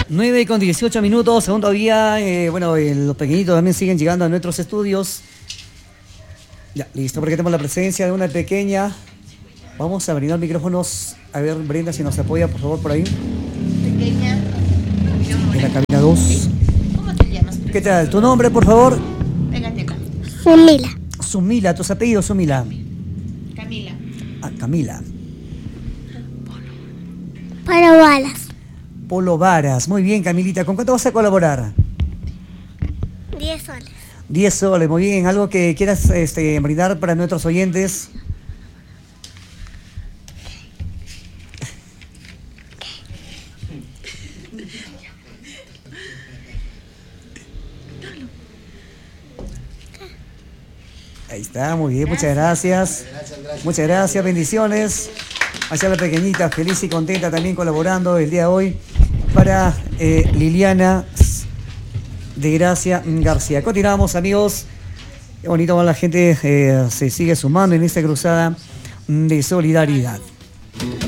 9:18, aún todavía, los pequeñitos también siguen llegando a nuestros estudios. Ya, listo, porque tenemos la presencia de una pequeña. Vamos a brindar micrófonos. A ver, Brenda, si nos apoya, por favor, por ahí. Pequeña. En la cabina 2. ¿Cómo te llamas? ¿Qué tal? ¿Tu nombre, por favor? Pégate acá. Sumila. Sumila, tus apellidos, Sumila. Camila. Ah, Camila. Para balas. Polo Varas. Muy bien, Camilita. ¿Con cuánto vas a colaborar? 10 soles. 10 soles, muy bien. ¿Algo que quieras brindar para nuestros oyentes? Ahí está, muy bien, muchas gracias. Muchas gracias, bendiciones. Hacia la pequeñita, feliz y contenta también colaborando el día de hoy para Liliana de Gracia García. Continuamos, amigos. Qué bonito, la gente se sigue sumando en esta cruzada de solidaridad.